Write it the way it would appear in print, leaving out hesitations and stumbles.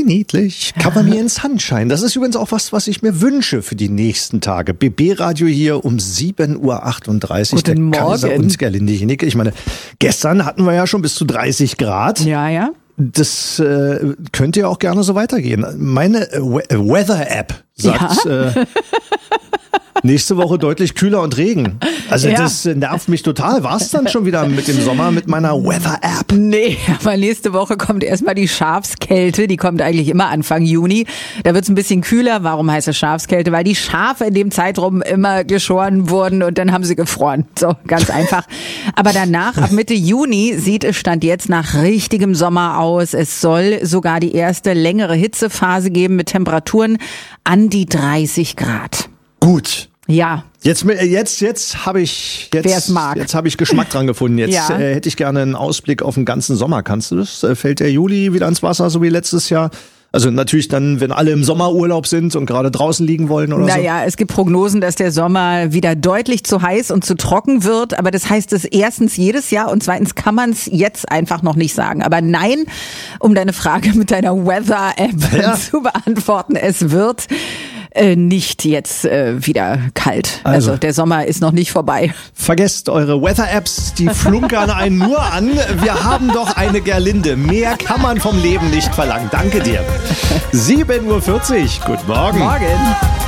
niedlich. Cover Me in Sunshine. Das ist übrigens auch was ich mir wünsche für die nächsten Tage. BB-Radio hier um 7.38 Uhr. Guten der Kaiser Morgen. und Gerlinde Hinicke. Ich meine, gestern hatten wir ja schon bis zu 30 Grad. Ja. Das könnte ja auch gerne so weitergehen. Meine Weather-App sagt... nächste Woche deutlich kühler und Regen. Also das nervt mich total. War es dann schon wieder mit dem Sommer mit meiner Weather-App? Nee, aber nächste Woche kommt erstmal die Schafskälte. Die kommt eigentlich immer Anfang Juni. Da wird es ein bisschen kühler. Warum heißt es Schafskälte? Weil die Schafe in dem Zeitraum immer geschoren wurden und dann haben sie gefroren. So, ganz einfach. Aber danach, ab Mitte Juni, sieht es Stand jetzt nach richtigem Sommer aus. Es soll sogar die erste längere Hitzephase geben mit Temperaturen an die 30 Grad. Gut. Ja. Jetzt habe ich Wer's mag. Jetzt habe ich Geschmack dran gefunden. Jetzt hätte ich gerne einen Ausblick auf den ganzen Sommer. Kannst du das? Fällt der Juli wieder ins Wasser, so wie letztes Jahr? Also natürlich dann, wenn alle im Sommerurlaub sind und gerade draußen liegen wollen oder so. Naja, es gibt Prognosen, dass der Sommer wieder deutlich zu heiß und zu trocken wird. Aber das heißt es erstens jedes Jahr und zweitens kann man es jetzt einfach noch nicht sagen. Aber nein, um deine Frage mit deiner Weather-App zu beantworten, es wird nicht jetzt wieder kalt. Also der Sommer ist noch nicht vorbei. Vergesst eure Weather-Apps, die flunkern einen nur an. Wir haben doch eine Gerlinde. Mehr kann man vom Leben nicht verlangen. Danke dir. 7.40 Uhr. Guten Morgen. Morgen.